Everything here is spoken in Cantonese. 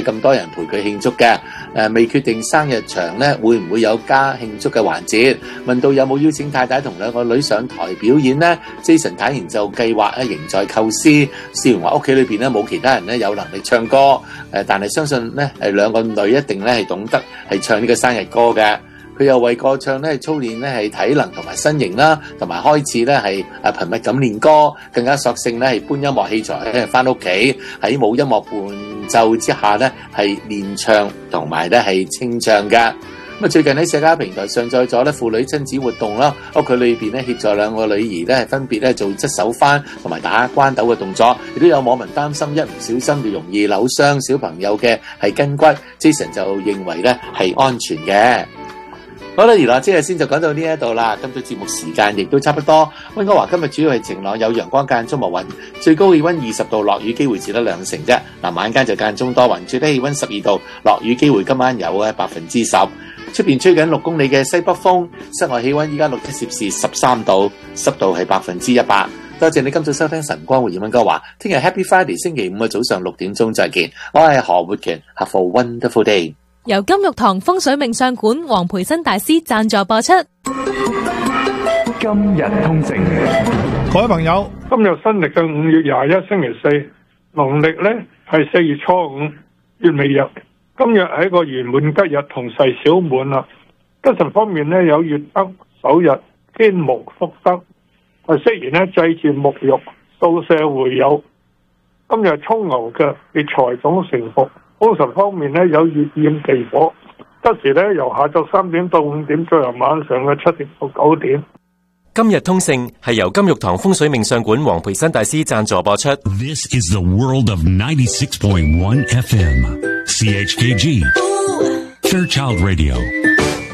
咁多人陪佢慶祝嘅。未決定生日場咧會唔會有加慶祝嘅環節？問到有冇邀請太太同兩個女上台表演呢？ Jason 坦言就計劃咧仍在構思。試完話屋企裏邊咧冇其他人咧有能力唱歌，但係相信咧係兩個女一定咧係懂得係唱呢個生日歌嘅。佢又為歌唱咧操練咧係體能同埋身形啦，同埋開始咧係頻密咁練歌，更加索性咧係搬音樂器材咧翻屋企，喺冇音樂伴奏之下咧係練唱同埋咧係清唱㗎。咁最近喺社交平台上載咗咧父女親子活動啦，屋企裏邊咧協助兩個女兒咧分別咧做側手翻同埋打關斗嘅動作，亦都有網民擔心一唔小心就容易扭傷小朋友嘅係筋骨。Jason 就認為咧係安全嘅。好啦，娛樂即日先就講到呢一度啦。今朝節目時間亦都差不多。溫哥華今日主要係晴朗，有陽光間中無雲，最高氣溫20度，落雨機會只得2成啫。嗱，晚間就間中多雲，最低氣溫12度，落雨機會今晚有10%。出邊吹緊6公里嘅西北風，室外氣溫依家6°C13度，濕度係100%。多謝你今早收聽晨光活現溫哥華，聽日 Happy Friday， 星期5嘅早上6點鐘再見。我係何活權 ，Have a wonderful day。 由金玉堂風水命相館黃培新大師贊助播出。 今日通勝， 各位朋友， 今日新曆嘅5月21星期4，農曆咧係4月初5，月尾日。今日係一個圓滿吉日，同逝小滿啦。吉神方面咧有月德、首日、天無福德，適宜咧祭祀沐浴、掃舍會友。今日沖牛嘅，係財種成福。風神方面咧有月焰地火，吉時咧由下晝3點到5點，再由晚上嘅7點到9點。 今日通勝係由金玉堂風水命相館黃培新大師贊助播出。 This is the world of 96.1 FM CHKG Fairchild Radio。